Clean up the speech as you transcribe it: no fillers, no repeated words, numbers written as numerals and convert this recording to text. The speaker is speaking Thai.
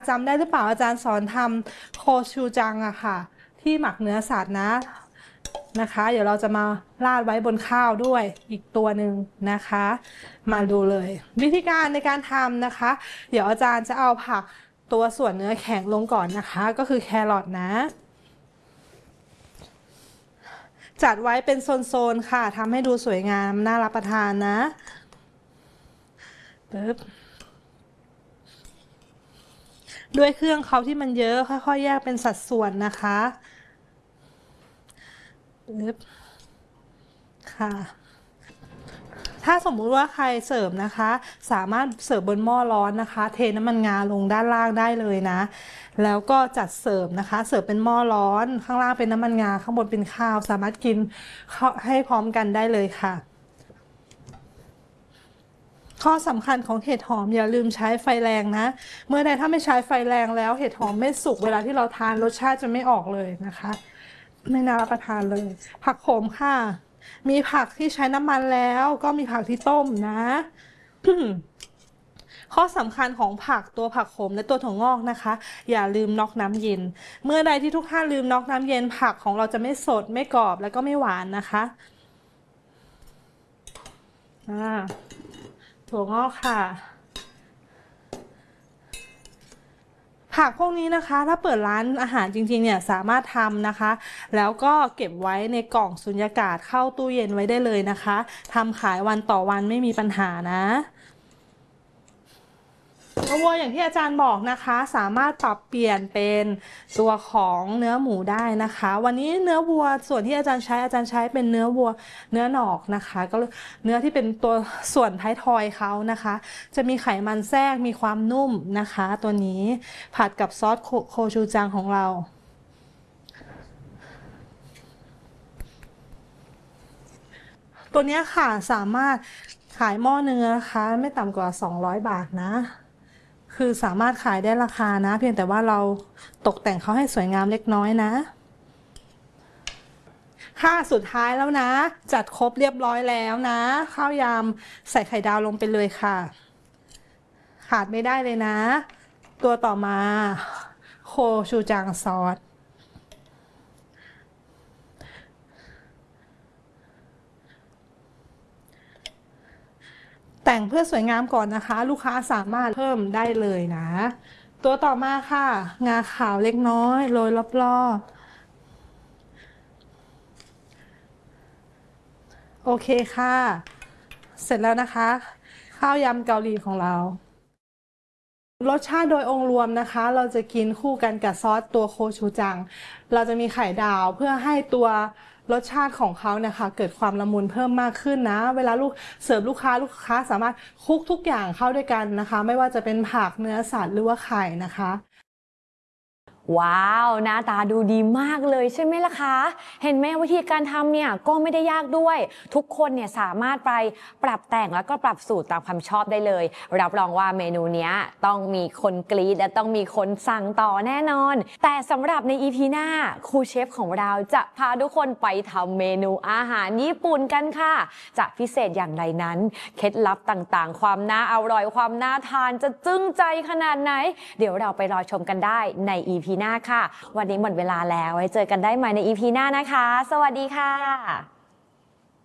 จำได้หรือเปล่าอาจารย์สอนทำโคชูจังอะค่ะที่หมักเนื้อสัตว์นะคะเดี๋ยวเราจะมาราดไว้บนข้าวด้วยอีกตัวหนึ่งนะคะมาดูเลยวิธีการในการทำนะคะเดี๋ยวอาจารย์จะเอาผักตัวส่วนเนื้อแข็งลงก่อนนะคะก็คือแครอทนะจัดไว้เป็นโซนๆค่ะทำให้ดูสวยงามน่ารับประทานนะปึ๊บด้วยเครื่องเขาที่มันเยอะค่อยๆแยกเป็นสัดส่วนนะคะปึ๊บค่ะถ้าสมมุติว่าใครเสิร์ฟนะคะสามารถเสิร์ฟบนหม้อร้อนนะคะเทน้ำมันงาลงด้านล่างได้เลยนะแล้วก็จัดเสิร์ฟนะคะเสิร์ฟเป็นหม้อร้อนข้างล่างเป็นน้ำมันงาข้างบนเป็นข้าวสามารถกินให้พร้อมกันได้เลยค่ะข้อสำคัญของเห็ดหอมอย่าลืมใช้ไฟแรงนะเมื่อใดถ้าไม่ใช้ไฟแรงแล้วเห็ดหอมไม่สุกเวลาที่เราทานรสชาติจะไม่ออกเลยนะคะไม่น่ารับประทานเลยผักโขมค่ะมีผักที่ใช้น้ำมันแล้วก็มีผักที่ต้มนะ ข้อสำคัญของตัวผักโขมและตัวถั่วงอกนะคะอย่าลืมน็อกน้ำเย็นเมื่อใดที่ทุกท่านลืมน็อกน้ำเย็นผักของเราจะไม่สดไม่กรอบแล้วก็ไม่หวานนะคะถั่วงอกค่ะผักพวกนี้นะคะถ้าเปิดร้านอาหารจริงๆเนี่ยสามารถทำนะคะแล้วก็เก็บไว้ในกล่องสุญญากาศเข้าตู้เย็นไว้ได้เลยนะคะทำขายวันต่อวันไม่มีปัญหานะเนื้อวัวอย่างที่อาจารย์บอกนะคะสามารถปรับเปลี่ยนเป็นตัวของเนื้อหมูได้นะคะวันนี้เนื้อวัวส่วนที่อาจารย์ใช้เป็นเนื้อวัวเนื้อหนอกนะคะก็เนื้อที่เป็นตัวส่วนท้ายทอยเขานะคะจะมีไขมันแทรกมีความนุ่มนะคะตัวนี้ผัดกับซอสโคชูจังของเราตัวนี้ค่ะสามารถขายหม้อเนื้อนะคะไม่ต่ำกว่า200 บาทนะคือสามารถขายได้ราคานะเพียงแต่ว่าเราตกแต่งเขาให้สวยงามเล็กน้อยนะค่ะสุดท้ายแล้วนะจัดครบเรียบร้อยแล้วนะข้าวยำใส่ไข่ดาวลงไปเลยค่ะขาดไม่ได้เลยนะตัวต่อมาโคชูจังซอสแต่งเพื่อสวยงามก่อนนะคะลูกค้าสามารถเพิ่มได้เลยนะตัวต่อมาค่ะงาขาวเล็กน้อยโรยรอบๆโอเคค่ะเสร็จแล้วนะคะข้าวยำเกาหลีของเรารสชาติโดยองค์รวมนะคะเราจะกินคู่กันกับซอสตัวโคชูจังเราจะมีไข่ดาวเพื่อให้ตัวรสชาติของเขานะคะเกิดความละมุนเพิ่มมากขึ้นนะเวลาเสิร์ฟลูกค้าสามารถคลุกทุกอย่างเข้าด้วยกันนะคะไม่ว่าจะเป็นผักเนื้อสัตว์หรือว่าไข่นะคะว้าวหน้าตาดูดีมากเลยใช่ไหมล่ะคะเห็นไหมวิธีการทำเนี่ยก็ไม่ได้ยากด้วยทุกคนเนี่ยสามารถไปปรับแต่งแล้วก็ปรับสูตรตามความชอบได้เลยรับรองว่าเมนูนี้ต้องมีคนกรี๊ดและต้องมีคนสั่งต่อแน่นอนแต่สำหรับใน EP หน้าครูเชฟของเราจะพาทุกคนไปทำเมนูอาหารญี่ปุ่นกันค่ะจะพิเศษอย่างไรนั้นเคล็ดลับต่างๆความน่าอร่อยความน่าทานจะจึ้งใจขนาดไหนเดี๋ยวเราไปรอชมกันได้ใน EP หน้าค่ะวันนี้หมดเวลาแล้วไว้เจอกันได้ใหม่ใน EP หน้านะคะสวัสดีค่ะ